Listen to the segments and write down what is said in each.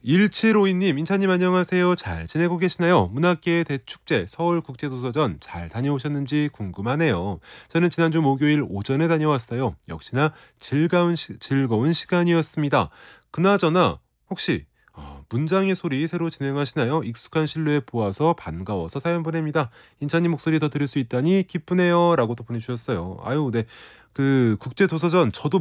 1752님, 인차님 안녕하세요. 잘 지내고 계시나요? 문학계의 대축제 서울국제도서전 잘 다녀오셨는지 궁금하네요. 저는 지난주 목요일 오전에 다녀왔어요. 역시나 즐거운 시간이었습니다. 그나저나 혹시 문장의 소리 새로 진행하시나요? 익숙한 실루엣 보아서 반가워서 사연 보냅니다. 인차님 목소리 더 들을 수 있다니 기쁘네요. 라고 또 보내주셨어요. 아유, 네. 그 국제도서전 저도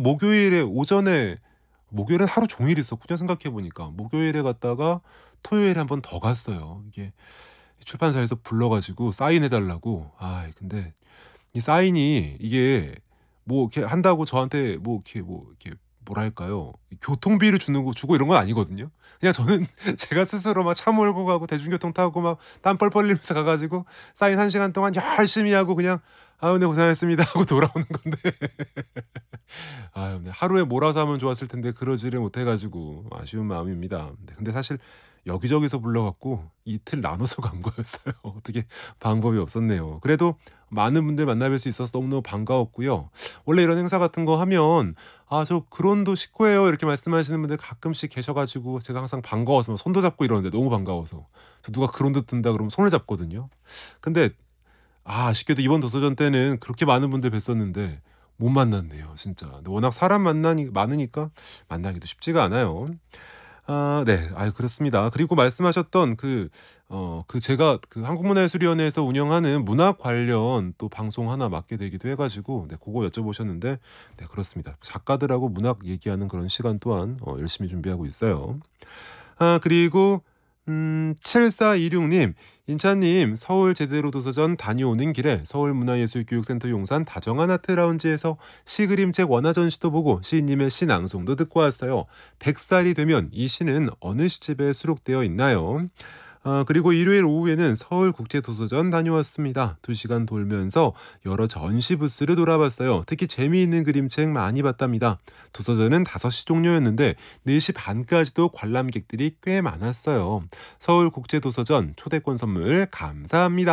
목요일은 하루 종일 있었군요. 생각해 보니까 목요일에 갔다가 토요일에 한 번 더 갔어요. 이게 출판사에서 불러가지고 사인해 달라고. 근데 이 사인이 이게 뭐 이렇게 한다고 저한테 뭐 이렇게 뭐랄까요? 교통비를 주고 이런 건 아니거든요. 그냥 저는 제가 스스로 막 차 몰고 가고 대중교통 타고 막 땀 뻘뻘 흘리면서 가가지고 사인 1시간 동안 열심히 하고 그냥 "아유 네 고생하셨습니다." 하고 돌아오는 건데 네. 하루에 몰아서 하면 좋았을 텐데 그러지를 못해 가지고 아쉬운 마음입니다. 네, 근데 사실 여기저기서 불러 갖고 이틀 나눠서 간 거였어요. 어떻게 방법이 없었네요. 그래도 많은 분들 만나 뵐 수 있어서 너무너무 반가웠고요. 원래 이런 행사 같은 거 하면 "아 저 그론도 식구예요." 이렇게 말씀하시는 분들 가끔씩 계셔 가지고 제가 항상 반가워서 막 손도 잡고 이러는데 너무 반가워서. 저 누가 그론도 뜬다 그러면 손을 잡거든요. 근데 아쉽게도 이번 도서전 때는 그렇게 많은 분들 뵀었는데 못 만났네요 진짜. 근데 워낙 사람 만나니 많으니까 만나기도 쉽지가 않아요. 네. 그렇습니다. 그리고 말씀하셨던 제가 그 한국문화예술위원회에서 운영하는 문학 관련 또 방송 하나 맡게 되기도 해 가지고 네 고거 여쭤보셨는데 네 그렇습니다. 작가들하고 문학 얘기하는 그런 시간 또한 열심히 준비하고 있어요. 그리고 7426님, 인차님 서울 제대로 도서전 다녀오는 길에 서울문화예술교육센터 용산 다정한 아트라운지에서 시그림책 원화전시도 보고 시인님의 시 낭송도 듣고 왔어요. 100살이 되면 이 시는 어느 시집에 수록되어 있나요? 그리고 일요일 오후에는 서울국제도서전 다녀왔습니다. 2시간 돌면서 여러 전시 부스를 돌아봤어요. 특히 재미있는 그림책 많이 봤답니다. 도서전은 5시 종료였는데 4시 반까지도 관람객들이 꽤 많았어요. 서울국제도서전 초대권 선물 감사합니다.